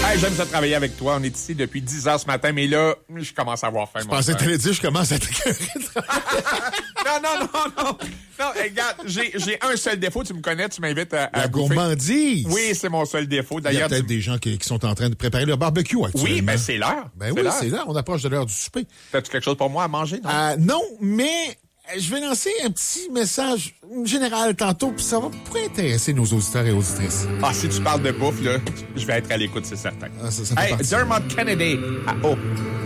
Hey, j'aime ça travailler avec toi. On est ici depuis 10 heures ce matin, mais là, je commence à avoir faim. Je pensais que t'allais dire, je commence à t'écœurer. Non, hey, regarde, j'ai un seul défaut. Tu me connais, tu m'invites à La bouffer. gourmandise. Oui, c'est mon seul défaut. Il y a D'ailleurs, peut-être des gens qui sont en train de préparer leur barbecue actuellement. Oui, ben c'est l'heure. Ben oui, c'est l'heure. On approche de l'heure du souper. T'as-tu quelque chose pour moi à manger, non? Non, mais je vais lancer un petit message général tantôt, puis ça pourrait intéresser nos auditeurs et auditrices. Ah, si tu parles de bouffe, là, je vais être à l'écoute, c'est certain. Ah, ça fait Hey, partie. Dermot Kennedy. Ah, oh.